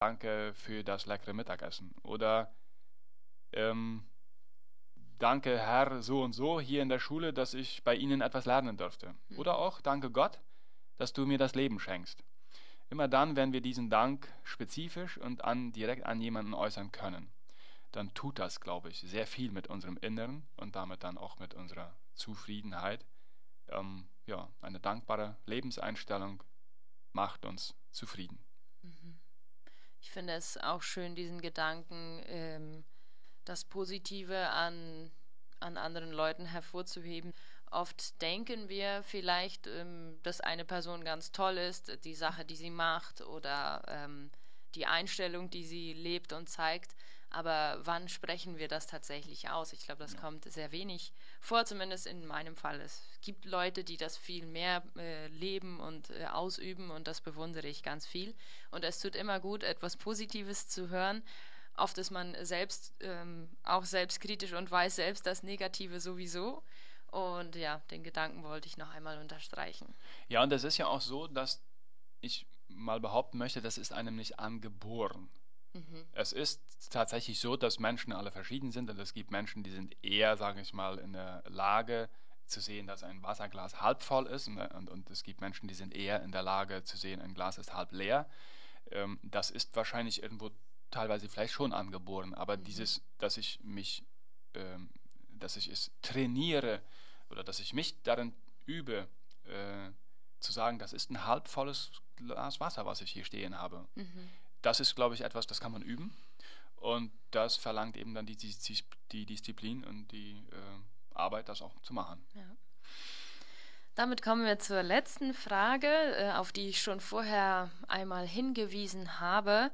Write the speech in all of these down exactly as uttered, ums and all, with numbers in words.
danke für das leckere Mittagessen. Oder ähm, danke Herr so und so hier in der Schule, dass ich bei Ihnen etwas lernen durfte. Oder Mhm. auch danke Gott, dass du mir das Leben schenkst. Immer dann, wenn wir diesen Dank spezifisch und an, direkt an jemanden äußern können, dann tut das, glaube ich, sehr viel mit unserem Inneren und damit dann auch mit unserer Zufriedenheit. Ähm, ja, eine dankbare Lebenseinstellung macht uns zufrieden. Mhm. Ich finde es auch schön, diesen Gedanken, ähm, das Positive an, an anderen Leuten hervorzuheben. Oft denken wir vielleicht, ähm, dass eine Person ganz toll ist, die Sache, die sie macht oder ähm, die Einstellung, die sie lebt und zeigt. Aber wann sprechen wir das tatsächlich aus? Ich glaube, das Ja. kommt sehr wenig vor, zumindest in meinem Fall. Es gibt Leute, die das viel mehr äh, leben und äh, ausüben und das bewundere ich ganz viel. Und es tut immer gut, etwas Positives zu hören. Oft ist man selbst ähm, auch selbstkritisch und weiß selbst das Negative sowieso. Und ja, den Gedanken wollte ich noch einmal unterstreichen. Ja, und es ist ja auch so, dass ich mal behaupten möchte, das ist einem nicht angeboren. Mhm. Es ist tatsächlich so, dass Menschen alle verschieden sind und es gibt Menschen, die sind eher, sage ich mal, in der Lage zu sehen, dass ein Wasserglas halb voll ist und, und, und es gibt Menschen, die sind eher in der Lage zu sehen, ein Glas ist halb leer. Ähm, das ist wahrscheinlich irgendwo teilweise vielleicht schon angeboren, aber Mhm. dieses, dass ich mich, ähm, dass ich es trainiere oder dass ich mich darin übe, äh, zu sagen, das ist ein halb volles Glas Wasser, was ich hier stehen habe. Mhm. Das ist, glaube ich, etwas, das kann man üben. Und das verlangt eben dann die, die, die Disziplin und die äh, Arbeit, das auch zu machen. Ja. Damit kommen wir zur letzten Frage, äh, auf die ich schon vorher einmal hingewiesen habe.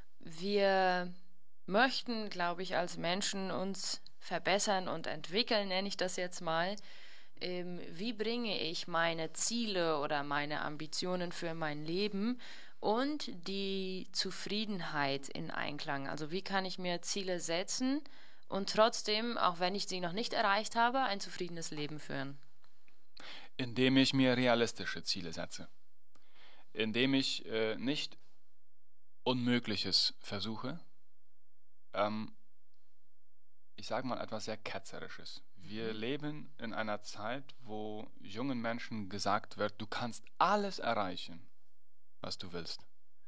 Wir möchten, glaube ich, als Menschen uns verbessern und entwickeln, nenne ich das jetzt mal. Ähm, wie bringe ich meine Ziele oder meine Ambitionen für mein Leben und die Zufriedenheit in Einklang? Also wie kann ich mir Ziele setzen und trotzdem, auch wenn ich sie noch nicht erreicht habe, ein zufriedenes Leben führen? Indem ich mir realistische Ziele setze. Indem ich äh, nicht Unmögliches versuche. Ähm, ich sage mal etwas sehr Ketzerisches. Wir Mhm. leben in einer Zeit, wo jungen Menschen gesagt wird, du kannst alles erreichen, was du willst.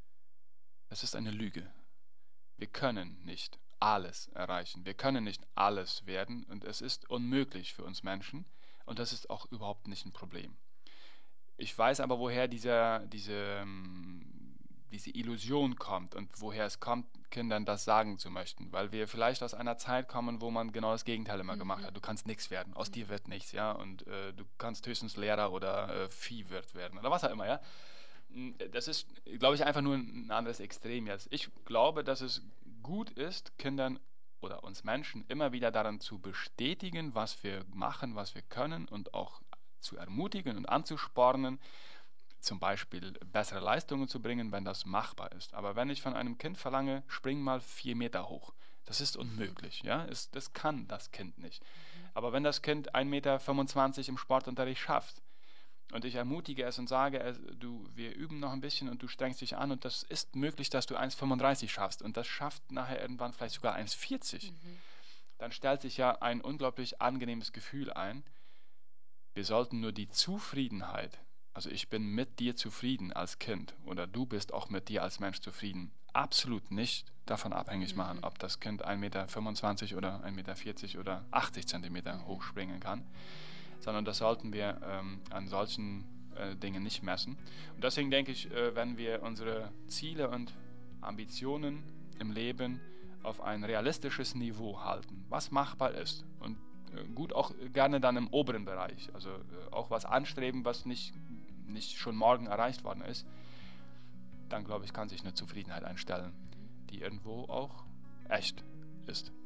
Es ist eine Lüge. Wir können nicht alles erreichen. Wir können nicht alles werden und es ist unmöglich für uns Menschen und das ist auch überhaupt nicht ein Problem. Ich weiß aber, woher dieser, diese, ähm, diese Illusion kommt und woher es kommt, Kindern das sagen zu möchten, weil wir vielleicht aus einer Zeit kommen, wo man genau das Gegenteil immer gemacht Mhm. hat. Du kannst nichts werden, aus dir Mhm. wird nichts, ja, und äh, du kannst höchstens Lehrer oder äh, Viehwirt werden oder was auch immer, ja. Das ist, glaube ich, einfach nur ein anderes Extrem jetzt. Ich glaube, dass es gut ist, Kindern oder uns Menschen immer wieder daran zu bestätigen, was wir machen, was wir können und auch zu ermutigen und anzuspornen, zum Beispiel bessere Leistungen zu bringen, wenn das machbar ist. Aber wenn ich von einem Kind verlange, spring mal vier Meter hoch, das ist Mhm. unmöglich. Ja? Es, das kann das Kind nicht. Mhm. Aber wenn das Kind ein Meter fünfundzwanzig im Sportunterricht schafft, und ich ermutige es und sage, es, du, wir üben noch ein bisschen und du strengst dich an und das ist möglich, dass du eins Komma fünfunddreißig schaffst und das schafft nachher irgendwann vielleicht sogar eins Komma vierzig. Mhm. Dann stellt sich ja ein unglaublich angenehmes Gefühl ein. Wir sollten nur die Zufriedenheit, also ich bin mit dir zufrieden als Kind oder du bist auch mit dir als Mensch zufrieden, absolut nicht davon abhängig machen, Mhm. ob das Kind ein Meter fünfundzwanzig oder ein Meter vierzig oder achtzig Zentimeter Mhm. hochspringen kann, sondern das sollten wir ähm, an solchen äh, Dingen nicht messen. Und deswegen denke ich, äh, wenn wir unsere Ziele und Ambitionen im Leben auf ein realistisches Niveau halten, was machbar ist und äh, gut auch gerne dann im oberen Bereich, also äh, auch was anstreben, was nicht, nicht schon morgen erreicht worden ist, dann glaube ich, kann sich eine Zufriedenheit einstellen, Mhm. die irgendwo auch echt ist.